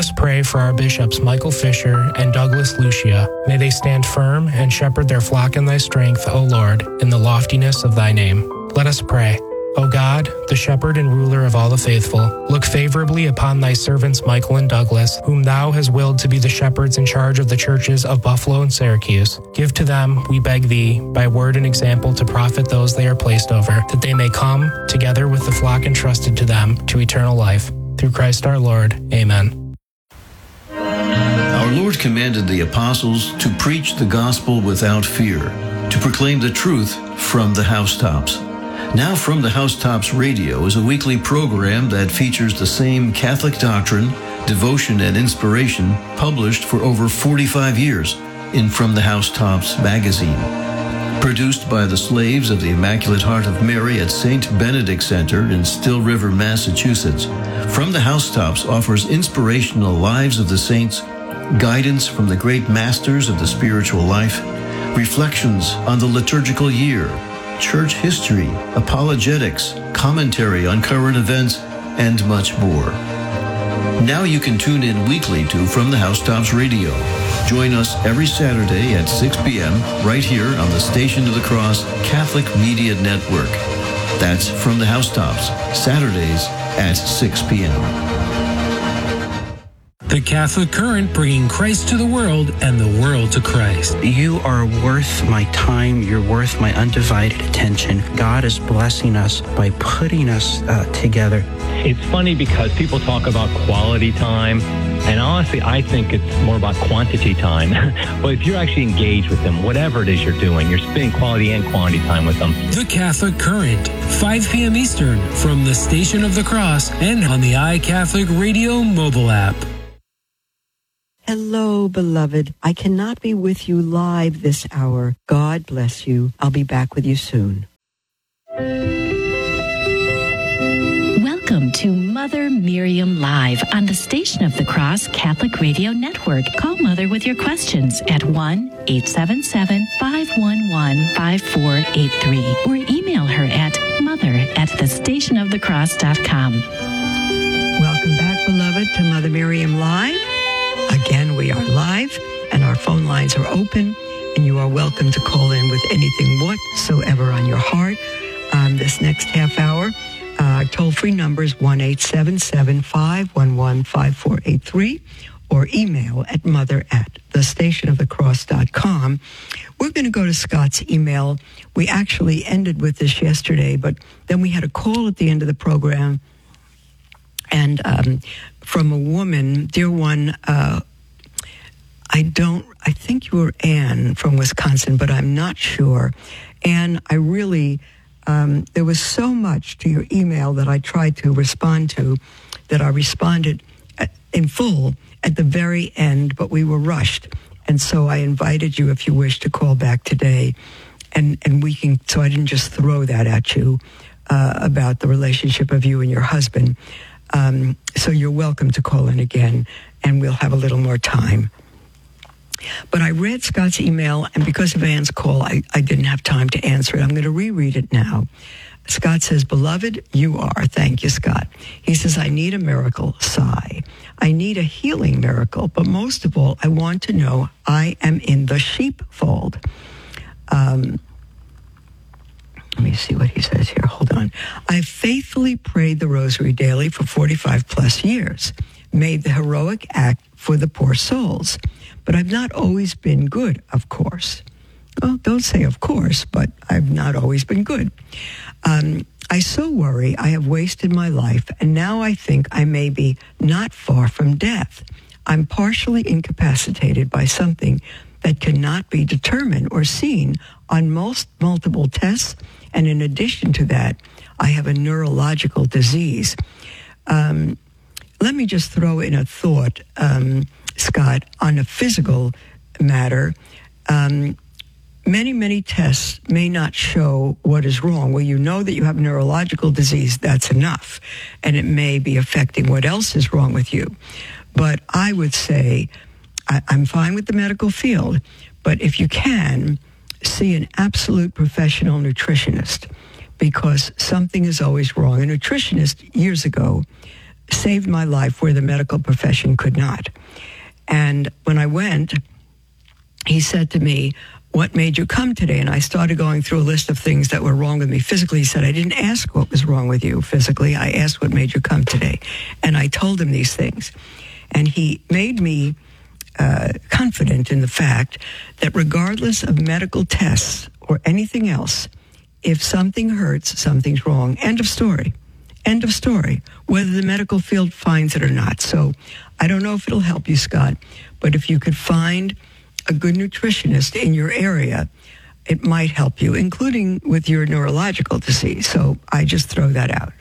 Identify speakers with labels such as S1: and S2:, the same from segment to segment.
S1: us pray for our bishops Michael Fisher and Douglas Lucia. May they stand firm and shepherd their flock in thy strength, O Lord, in the loftiness of thy name. Let us pray. O God, the shepherd and ruler of all the faithful, look favorably upon thy servants Michael and Douglas, whom thou hast willed to be the shepherds in charge of the churches of Buffalo and Syracuse. Give to them, we beg thee, by word and example to profit those they are placed over, that they may come, together with the flock entrusted to them, to eternal life. Through Christ our Lord. Amen.
S2: Our Lord commanded the apostles to preach the gospel without fear, to proclaim the truth from the housetops. Now From the Housetops Radio is a weekly program that features the same Catholic doctrine, devotion, and inspiration published for over 45 years in From the Housetops magazine. Produced by the slaves of the Immaculate Heart of Mary at St. Benedict Center in Still River, Massachusetts, From the Housetops offers inspirational lives of the saints, guidance from the great masters of the spiritual life, reflections on the liturgical year, church history, apologetics, commentary on current events, and much more. Now you can tune in weekly to From the Housetops Radio. Join us every Saturday at 6 p.m. right here on the Station of the Cross Catholic Media Network. That's From the Housetops, Saturdays at 6 p.m.
S3: The Catholic Current, bringing Christ to the world and the world to Christ.
S4: You are worth my time. You're worth my undivided attention. God is blessing us by putting us together.
S5: It's funny because people talk about quality time, and honestly, I think it's more about quantity time. But if you're actually engaged with them, whatever it is you're doing, you're spending quality and quantity time with them.
S3: The Catholic Current, 5 p.m. Eastern, from the Station of the Cross and on the iCatholic Radio mobile app.
S6: Hello, beloved. I cannot be with you live this hour. God bless you. I'll be back with you soon.
S7: Welcome to Mother Miriam Live on the Station of the Cross Catholic Radio Network. Call Mother with your questions at 1-877-511-5483 or email her at mother@thestationofthecross.com.
S6: Welcome back, beloved, to Mother Miriam Live. Again, we are live, and our phone lines are open, and you are welcome to call in with anything whatsoever on your heart. This next half hour, toll-free number is 1-877-511-5483, or email at mother@thestationofthecross.com. We're going to go to Scott's email. We actually ended with this yesterday, but then we had a call at the end of the program, and from a woman, dear one, I think you were Anne from Wisconsin, but I'm not sure. Anne, I really, there was so much to your email that I tried to respond to, that I responded in full at the very end, but we were rushed. And so I invited you, if you wish, to call back today. And we can, so I didn't just throw that at you about the relationship of you and your husband. So you're welcome to call in again, and we'll have a little more time. But I read Scott's email, and because of Anne's call, I didn't have time to answer it. I'm going to reread it now. Scott says, "Beloved, you are." Thank you, Scott. He says, "I need a miracle." Sigh. "I need a healing miracle, but most of all, I want to know I am in the sheepfold." Let me see what he says here. Hold on. "I've faithfully prayed the rosary daily for 45 plus years, made the heroic act for the poor souls, but I've not always been good, of course." Well, don't say of course, but I've not always been good. "I so worry I have wasted my life, and now I think I may be not far from death. I'm partially incapacitated by something that cannot be determined or seen on multiple tests, and in addition to that, I have a neurological disease." Let me just throw in a thought, Scott, on a physical matter. Many tests may not show what is wrong. Well, you know that you have neurological disease, that's enough. And it may be affecting what else is wrong with you. But I would say, I'm fine with the medical field, but if you can, see an absolute professional nutritionist, because something is always wrong. A nutritionist years ago saved my life where the medical profession could not. And when I went, he said to me, "What made you come today?" And I started going through a list of things that were wrong with me physically. He said, "I didn't ask what was wrong with you physically. I asked what made you come today." And I told him these things. And he made me confident in the fact that regardless of medical tests or anything else, if something hurts, something's wrong. End of story. End of story, whether the medical field finds it or not. So I don't know if it'll help you, Scott, but if you could find a good nutritionist in your area, it might help you, including with your neurological disease. So I just throw that out.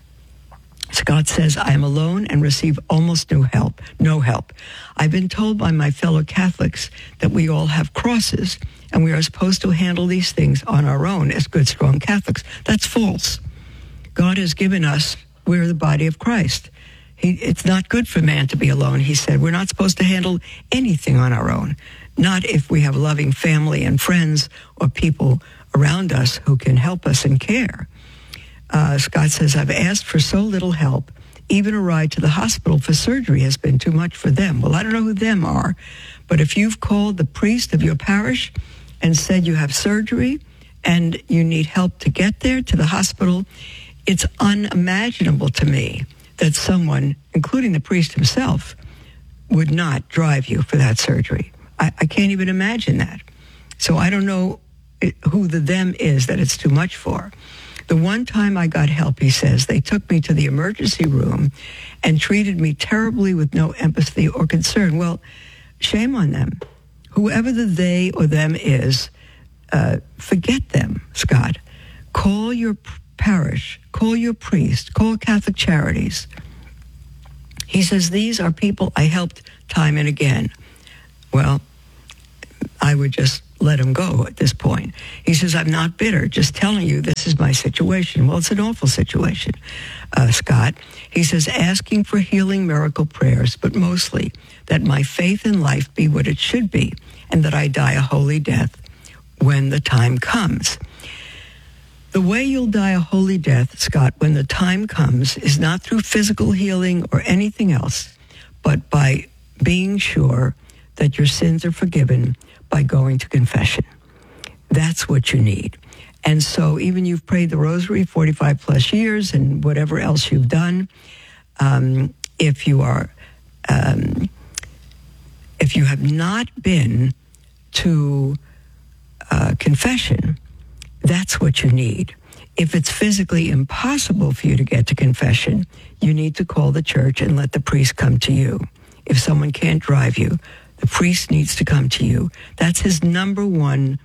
S6: Scott says, "I am alone and receive almost no help. I've been told by my fellow Catholics that we all have crosses and we are supposed to handle these things on our own as good, strong Catholics. That's false. God has given us, we're the body of Christ. It's not good for man to be alone," he said. "We're not supposed to handle anything on our own, not if we have loving family and friends or people around us who can help us and care." Scott says, "I've asked for so little help. Even a ride to the hospital for surgery has been too much for them." Well, I don't know who them are, but if you've called the priest of your parish and said you have surgery and you need help to get there to the hospital, it's unimaginable to me that someone, including the priest himself, would not drive you for that surgery. I can't even imagine that. So I don't know who the them is that it's too much for. The one time I got help, he says, they took me to the emergency room and treated me terribly with no empathy or concern. Well, shame on them. Whoever the they or them is, forget them, Scott. Call your parish, call your priest, call Catholic Charities. He says, "These are people I helped time and again." Well, I would just let him go at this point. He says, "I'm not bitter, just telling you this is my situation." Well, it's an awful situation, Scott. He says, "Asking for healing miracle prayers, but mostly that my faith in life be what it should be and that I die a holy death when the time comes." The way you'll die a holy death, Scott, when the time comes is not through physical healing or anything else, but by being sure that your sins are forgiven by going to confession. That's what you need. And so even you've prayed the rosary 45 plus years and whatever else you've done, if you have not been to confession, that's what you need. If it's physically impossible for you to get to confession, you need to call the church and let the priest come to you. If someone can't drive you, the priest needs to come to you. That's his number one,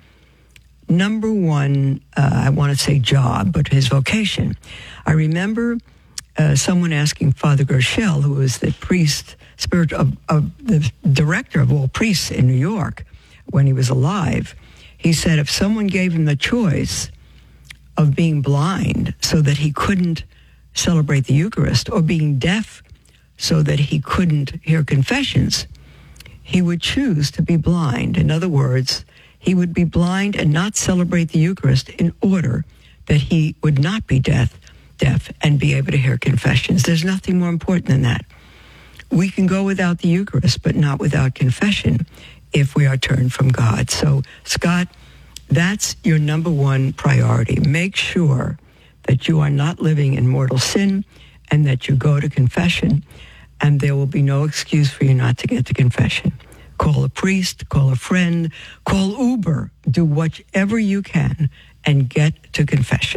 S6: I want to say job, but his vocation. I remember someone asking Father Gershel, who was the priest, of the director of all priests in New York when he was alive. He said if someone gave him the choice of being blind so that he couldn't celebrate the Eucharist, or being deaf so that he couldn't hear confessions, he would choose to be blind. In other words, he would be blind and not celebrate the Eucharist in order that he would not be deaf and be able to hear confessions. There's nothing more important than that. We can go without the Eucharist, but not without confession if we are turned from God. So, Scott, that's your number one priority. Make sure that you are not living in mortal sin and that you go to confession, and there will be no excuse for you not to get to confession. Call a priest, call a friend, call Uber, do whatever you can and get to confession.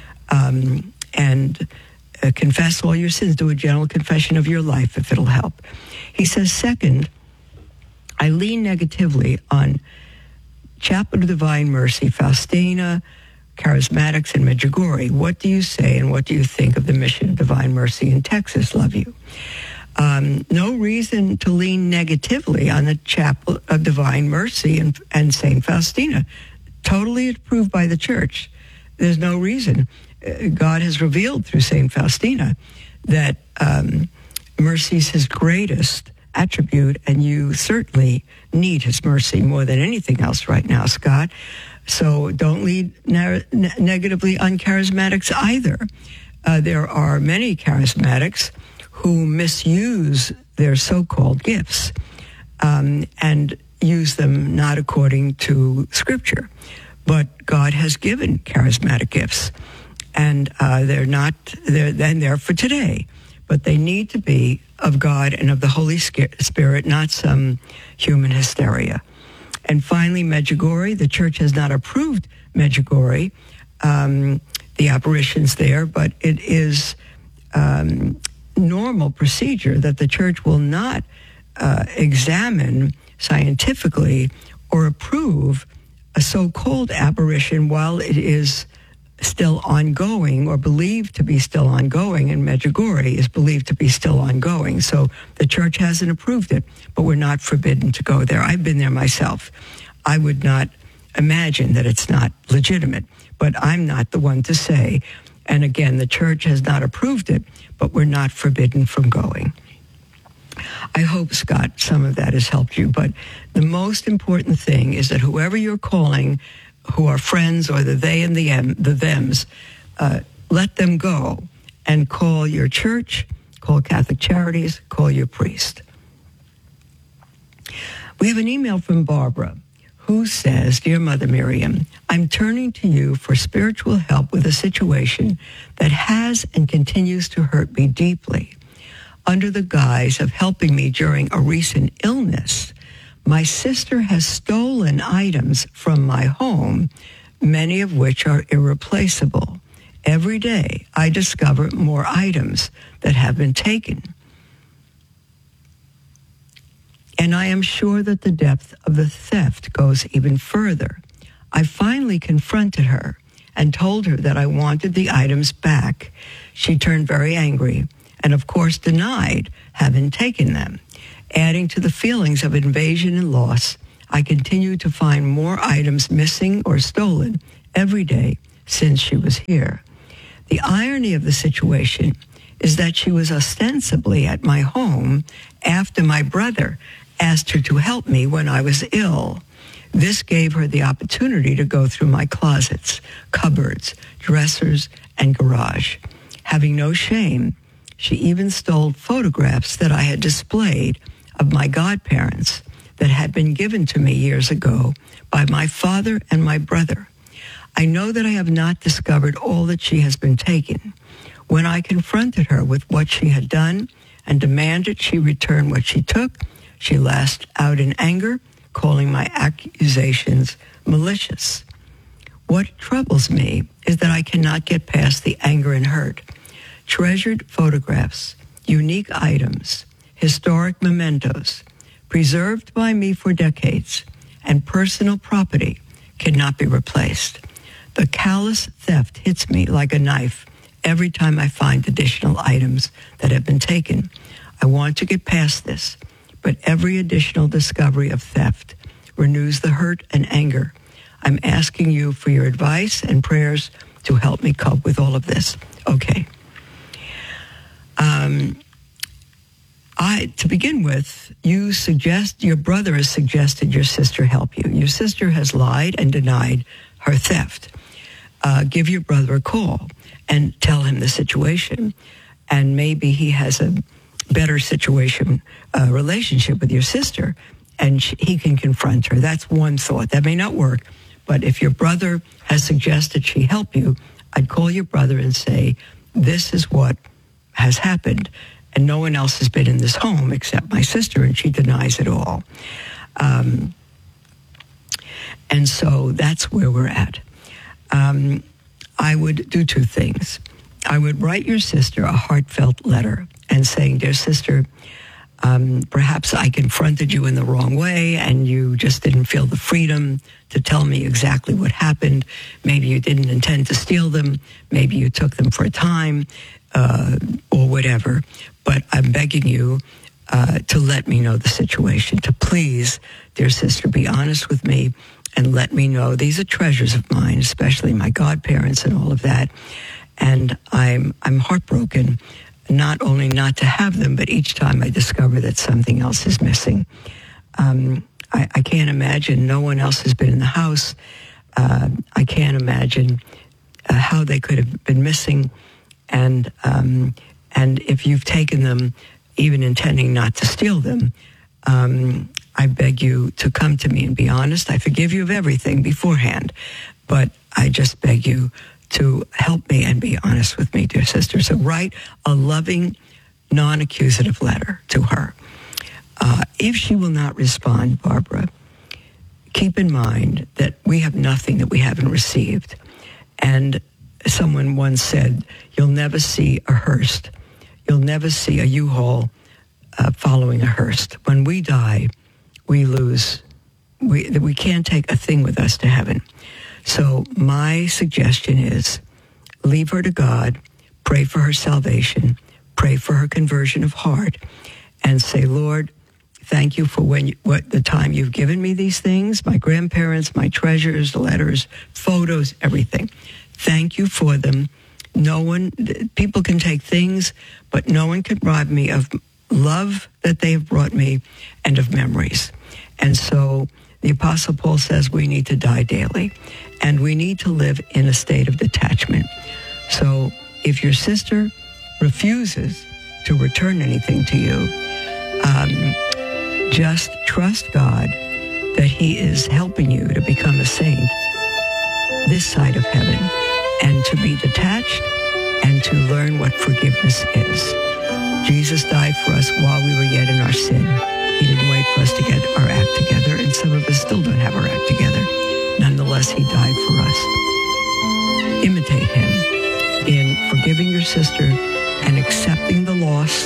S6: Confess all your sins. Do a general confession of your life if it'll help. He says, second, I lean negatively on Chapel of Divine Mercy, Faustina, Charismatics, and Medjugorje. What do you say and what do you think of the Mission of Divine Mercy in Texas? Love you. No reason to lean negatively on the Chapel of Divine Mercy and St. Faustina. Totally approved by the Church. There's no reason. God has revealed through St. Faustina that mercy is his greatest attribute, and you certainly need his mercy more than anything else right now, Scott. So don't lead negatively on charismatics either. There are many charismatics who misuse their so-called gifts and use them not according to Scripture. But God has given charismatic gifts, and they're for today. But they need to be of God and of the Holy Spirit, not some human hysteria. And finally, Medjugorje. The church has not approved Medjugorje, the apparitions there, but it is normal procedure that the church will not examine scientifically or approve a so-called apparition while it is still ongoing or believed to be still ongoing, and Medjugorje is believed to be still ongoing. So the church hasn't approved it, but we're not forbidden to go there. I've been there myself. I would not imagine that it's not legitimate, but I'm not the one to say. And again, the church has not approved it, but we're not forbidden from going. I hope, Scott, some of that has helped you. But the most important thing is that whoever you're calling, who are friends or the they and the thems, let them go and call your church, call Catholic Charities, call your priest. We have an email from Barbara who says, Dear Mother Miriam, I'm turning to you for spiritual help with a situation that has and continues to hurt me deeply. Under the guise of helping me during a recent illness, my sister has stolen items from my home, many of which are irreplaceable. Every day, I discover more items that have been taken. And I am sure that the depth of the theft goes even further. I finally confronted her and told her that I wanted the items back. She turned very angry and, of course, denied having taken them. Adding to the feelings of invasion and loss, I continue to find more items missing or stolen every day since she was here. The irony of the situation is that she was ostensibly at my home after my brother asked her to help me when I was ill. This gave her the opportunity to go through my closets, cupboards, dressers, and garage. Having no shame, she even stole photographs that I had displayed of my godparents that had been given to me years ago by my father and my brother. I know that I have not discovered all that she has been taken. When I confronted her with what she had done and demanded she return what she took, she lashed out in anger, calling my accusations malicious. What troubles me is that I cannot get past the anger and hurt. Treasured photographs, unique items, historic mementos, preserved by me for decades, and personal property cannot be replaced. The callous theft hits me like a knife every time I find additional items that have been taken. I want to get past this, but every additional discovery of theft renews the hurt and anger. I'm asking you for your advice and prayers to help me cope with all of this. Okay. To begin with, your brother has suggested your sister help you. Your sister has lied and denied her theft. Give your brother a call and tell him the situation. And maybe he has a better relationship with your sister, and he can confront her. That's one thought. That may not work, but if your brother has suggested she help you, I'd call your brother and say, this is what has happened, and no one else has been in this home except my sister, and she denies it all. And so that's where we're at. I would do two things. I would write your sister a heartfelt letter and saying, Dear sister, perhaps I confronted you in the wrong way and you just didn't feel the freedom to tell me exactly what happened. Maybe you didn't intend to steal them. Maybe you took them for a time or whatever. But I'm begging you to let me know the situation, to please, dear sister, be honest with me and let me know. These are treasures of mine, especially my godparents and all of that. And I'm heartbroken, not only not to have them, but each time I discover that something else is missing. I can't imagine. No one else has been in the house. I can't imagine how they could have been missing. And And if you've taken them, even intending not to steal them, I beg you to come to me and be honest. I forgive you of everything beforehand, but I just beg you to help me and be honest with me, dear sister. So write a loving, non-accusative letter to her. If she will not respond, Barbara, keep in mind that we have nothing that we haven't received. And someone once said, you'll never see a hearse. You'll never see a U-Haul following a hearse. When we die, we lose. We can't take a thing with us to heaven. So my suggestion is leave her to God, pray for her salvation, pray for her conversion of heart, and say, Lord, thank you for the time you've given me these things, my grandparents, my treasures, the letters, photos, everything. Thank you for them. People can take things, but no one can rob me of love that they have brought me and of memories. And so the Apostle Paul says we need to die daily, and we need to live in a state of detachment. So if your sister refuses to return anything to you, just trust God that he is helping you to become a saint this side of heaven, and to be detached and to learn what forgiveness is. Jesus died for us while we were yet in our sin. He didn't wait for us to get our act together, and some of us still don't have our act together. Nonetheless, he died for us. Imitate him in forgiving your sister and accepting the loss,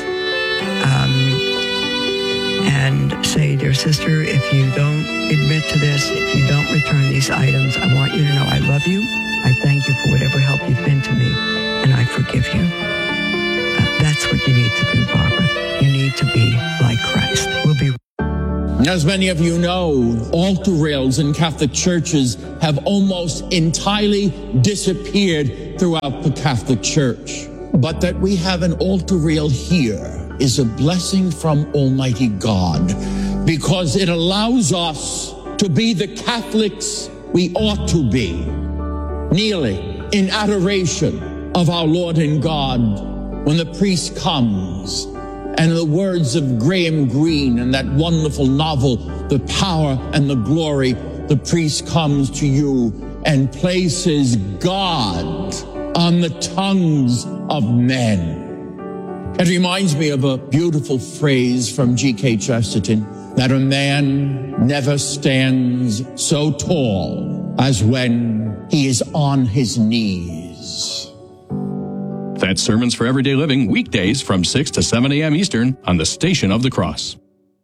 S6: and say, dear sister, if you don't admit to this, if you don't return these items, I want you to know I love you. I thank you for whatever help you've been to me, and I forgive you. That's what you need to do, Barbara. You need to be like Christ. We'll be.
S8: As many of you know, altar rails in Catholic churches have almost entirely disappeared throughout the Catholic Church. But that we have an altar rail here is a blessing from Almighty God, because it allows us to be the Catholics we ought to be, kneeling in adoration of our Lord and God when the priest comes. And in the words of Graham Greene in that wonderful novel, The Power and the Glory, the priest comes to you and places God on the tongues of men. It reminds me of a beautiful phrase from G.K. Chesterton, that a man never stands so tall as when he is on his knees.
S9: That's Sermons for Everyday Living, weekdays from 6 to 7 a.m. Eastern on the Station of the Cross.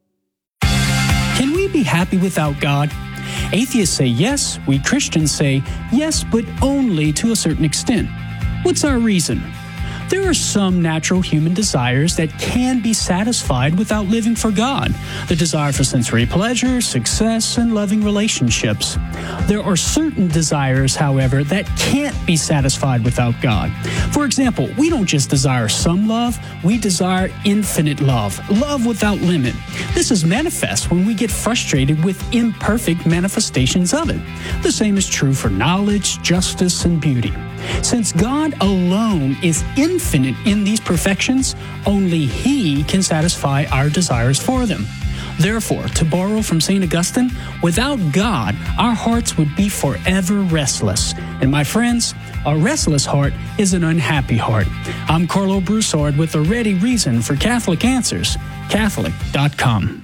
S3: Can we be happy without God? Atheists say yes, we Christians say yes, but only to a certain extent. What's our reason? There are some natural human desires that can be satisfied without living for God. The desire for sensory pleasure, success, and loving relationships. There are certain desires, however, that can't be satisfied without God. For example, we don't just desire some love, we desire infinite love, love without limit. This is manifest when we get frustrated with imperfect manifestations of it. The same is true for knowledge, justice, and beauty. Since God alone is infinite in these perfections, only He can satisfy our desires for them. Therefore, to borrow from St. Augustine, without God, our hearts would be forever restless. And my friends, a restless heart is an unhappy heart. I'm Carlo Broussard with a ready reason for Catholic Answers, Catholic.com.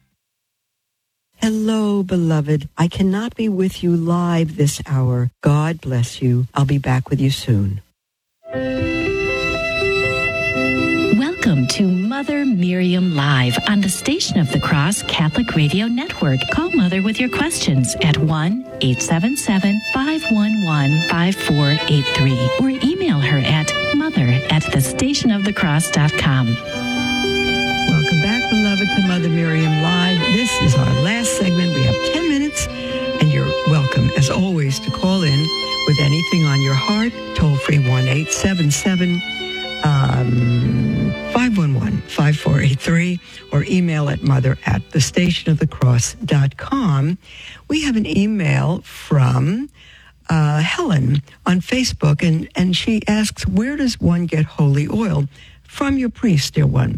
S6: Hello, beloved. I cannot be with you live this hour. God bless you. I'll be back with you soon.
S7: Welcome to Mother Miriam Live on the Station of the Cross Catholic Radio Network. Call Mother with your questions at 1-877-511-5483 or email her at mother@thestationofthecross.com.
S6: Welcome back, beloved, to Mother Miriam Live. This is our last segment. We have 10 minutes, and you're welcome, as always, to call in with anything on your heart. Toll free 1-877-511-5483 or email at mother@thestationofthecross.com. We have an email from Helen on Facebook, and she asks, where does one get holy oil from your priest, dear one.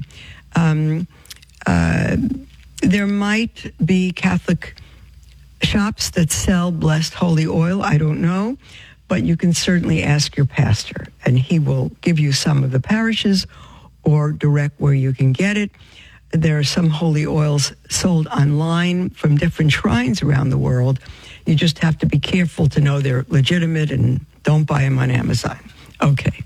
S6: There might be Catholic shops that sell blessed holy oil. I don't know, but you can certainly ask your pastor, and he will give you some of the parishes or direct where you can get it. There are some holy oils sold online from different shrines around the world. You just have to be careful to know they're legitimate and don't buy them on Amazon. Okay.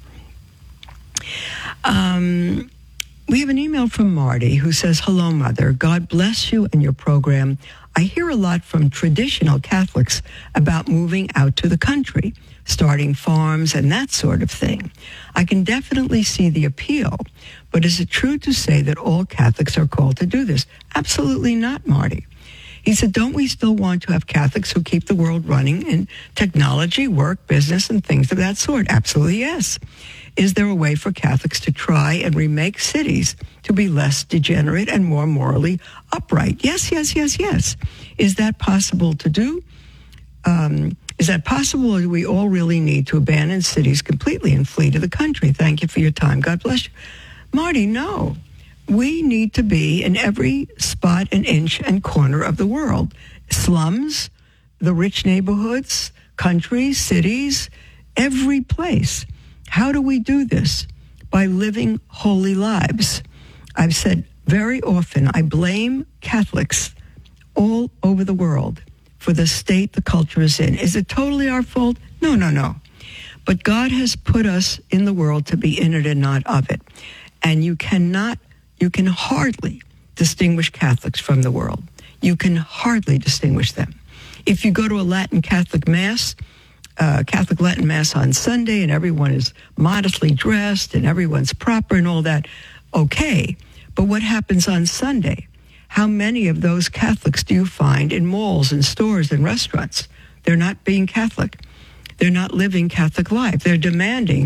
S6: We have an email from Marty who says, "Hello, Mother. God bless you and your program. I hear a lot from traditional Catholics about moving out to the country, starting farms and that sort of thing. I can definitely see the appeal, but is it true to say that all Catholics are called to do this?" Absolutely not, Marty. He said, don't we still want to have Catholics who keep the world running in technology, work, business, and things of that sort? Absolutely, yes. Is there a way for Catholics to try and remake cities to be less degenerate and more morally upright? Yes, yes, yes, yes. Is that possible to do? Is that possible, or do we all really need to abandon cities completely and flee to the country? Thank you for your time. God bless you. Marty, no. We need to be in every spot and inch and corner of the world. Slums, the rich neighborhoods, countries, cities, every place. How do we do this? By living holy lives. I've said very often, I blame Catholics all over the world for the state the culture is in. Is it totally our fault? No, no, no. But God has put us in the world to be in it and not of it. And you can hardly distinguish Catholics from the world. You can hardly distinguish them. If you go to a Latin Catholic Mass, Catholic Latin Mass on Sunday, and everyone is modestly dressed and everyone's proper and all that, okay. But what happens on Sunday? How many of those Catholics do you find in malls and stores and restaurants? They're not being Catholic. They're not living Catholic life. They're demanding